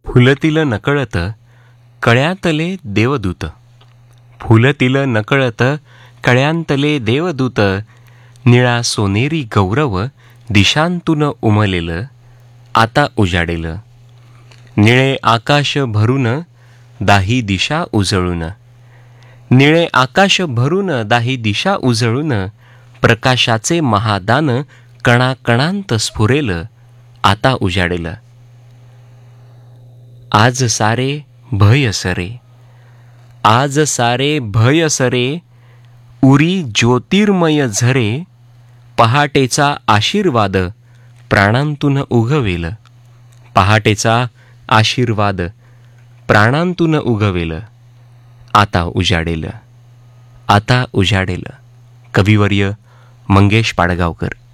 फुलतील नकळत कळ्यांतले देवदूत, फुलतील नकळत कळ्यांतले देवदूत, निळा सोनेरी गौरव दिशांतून उमलेलं आता उजाडेलं. निळे आकाश भरून दाही दिशा उजळून, निळे आकाश भरून दाही दिशा उजळून, प्रकाशाचे महादान कणाकणांत स्फुरेल आता उजाडेल. आज सारे भय सरे, आज सारे भय सरे, उरी ज्योतिर्मय झरे, पहाटेचा आशीर्वाद प्राणांतून उगवेल, पहाटेचा आशीर्वाद प्राणांतून उगवेल आता उजाडेल, आता उजाडेल. कविवर्य मंगेश पाडगावकर.